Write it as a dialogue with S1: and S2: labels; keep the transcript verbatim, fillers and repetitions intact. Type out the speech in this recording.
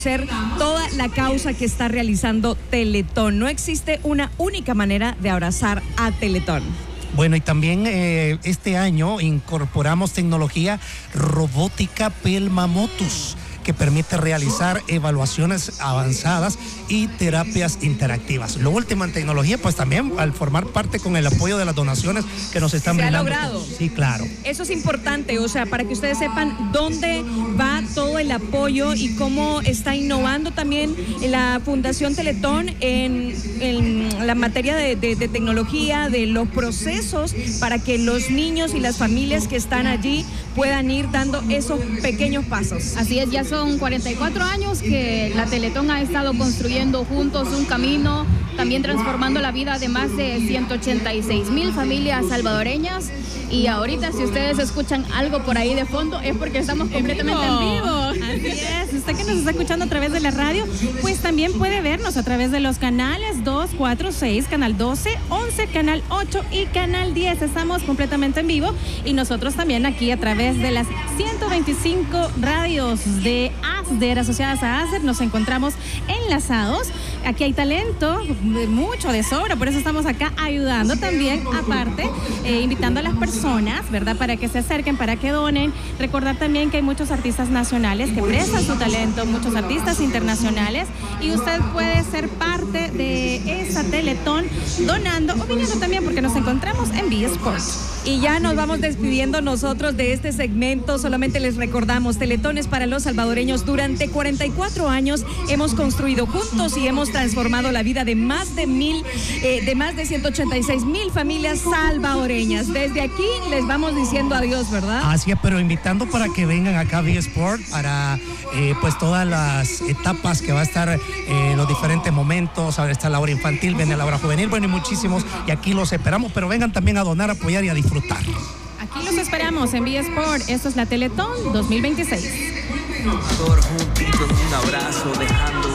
S1: Ser toda la causa que está realizando Teletón. No existe una única manera de abrazar a Teletón.
S2: Bueno, y también eh, este año incorporamos tecnología robótica Pelma Motus, que permite realizar evaluaciones avanzadas y terapias interactivas. Lo último en tecnología, pues también al formar parte con el apoyo de las donaciones que nos están brindando.
S1: ¿Se ha logrado?
S2: Sí, claro.
S1: Eso es importante, o sea, para que ustedes sepan dónde va todo el apoyo y cómo está innovando también la Fundación Teletón en, en la materia de, de, de tecnología, de los procesos para que los niños y las familias que están allí puedan ir dando esos pequeños pasos.
S3: Así es, ya son cuarenta y cuatro años que la Teletón ha estado construyendo juntos un camino, también transformando la vida de más de ciento ochenta y seis mil familias salvadoreñas. Y ahorita, si ustedes escuchan algo por ahí de fondo, es porque estamos completamente en vivo.
S4: Así es, usted que nos está escuchando a través de la radio, pues también puede vernos a través de los canales dos, cuatro, seis, canal doce, once, canal ocho y canal diez. Estamos completamente en vivo y nosotros también aquí a través de las ciento veinticinco radios de ASDER, asociadas a ASDER, nos encontramos enlazados. Aquí hay talento, mucho de sobra, por eso estamos acá ayudando también, aparte, eh, invitando a las personas, ¿verdad?, para que se acerquen, para que donen. Recordar también que hay muchos artistas nacionales que prestan su talento, muchos artistas internacionales, y usted puede ser parte de esa Teletón donando o viniendo también, porque nos encontramos en Be Sports.
S1: Y ya nos vamos despidiendo nosotros de este segmento. Solamente les recordamos, Teletones para los salvadoreños. Durante cuarenta y cuatro años hemos construido juntos y hemos transformado la vida de más de mil, eh, de más de ciento ochenta y seis mil familias salvadoreñas. Desde aquí les vamos diciendo adiós, ¿verdad?
S2: Así es, pero invitando para que vengan acá a Be Sport para eh, pues todas las etapas que va a estar, eh, los diferentes momentos. Ahora está la hora infantil, viene la hora juvenil, bueno, y muchísimos, y aquí los esperamos, pero vengan también a donar, apoyar y a disfrutar.
S4: Aquí los esperamos en Be Sport. Esto es la Teletón dos mil veintiséis.
S5: Todos juntitos, un abrazo, dejando